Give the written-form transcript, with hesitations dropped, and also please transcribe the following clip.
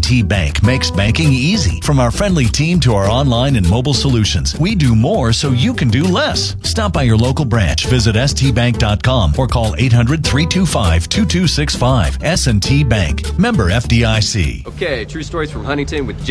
S&T Bank makes banking easy. From our friendly team to our online and mobile solutions, we do more so you can do less. Stop by your local branch, visit stbank.com, or call 800-325-2265. S&T Bank. Member FDIC. Okay, true stories from Huntington with